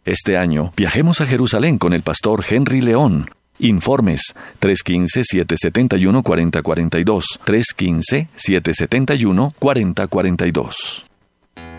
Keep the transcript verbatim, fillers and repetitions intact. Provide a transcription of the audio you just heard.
Este año, viajemos a Jerusalén con el pastor Henry León. Informes tres uno cinco, siete siete uno, cuatro cero cuatro dos, tres uno cinco, siete siete uno, cuatro cero cuatro dos.